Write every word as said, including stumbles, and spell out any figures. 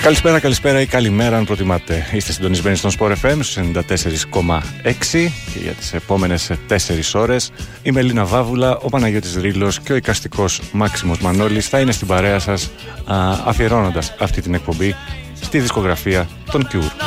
Καλησπέρα, καλησπέρα ή καλημέρα αν προτιμάτε. Είστε συντονισμένοι στον Sport εφ εμ στους ενενήντα τέσσερα κόμμα έξι και για τις επόμενες τέσσερις ώρες η Μελίνα Βάβουλα, ο Παναγιώτης Ρήλος και ο εικαστικός Μάξιμος Μανώλης θα είναι στην παρέα σας, α, αφιερώνοντας αυτή την εκπομπή στη δισκογραφία των Cure.